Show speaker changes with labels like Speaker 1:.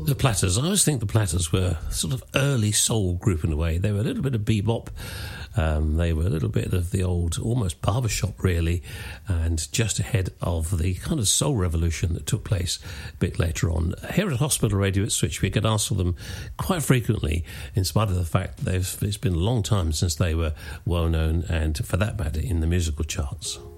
Speaker 1: The Platters. I always think the Platters were sort of early soul group in a way. They were a little bit of bebop. They were a little bit of the old, almost barbershop, really, and just ahead of the kind of soul revolution that took place a bit later on. Here at Hospital Radio at Switch, we get asked for them quite frequently, in spite of the fact that it's been a long time since they were well known, and for that matter, in the musical charts.